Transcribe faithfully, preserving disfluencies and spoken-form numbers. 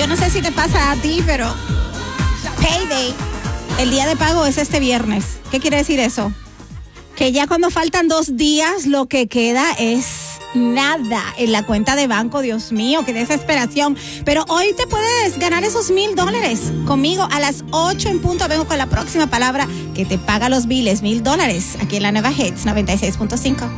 no sé si te pasa a ti, pero Payday, el día de pago es este viernes. ¿Qué quiere decir eso? Que ya cuando faltan dos días, lo que queda es nada en la cuenta de banco. Dios mío, qué desesperación. Pero hoy te puedes ganar esos mil dólares conmigo a las ocho en punto. Vengo con la próxima palabra que te paga los biles, mil dólares, aquí en la Nueva Hits noventa y seis punto cinco.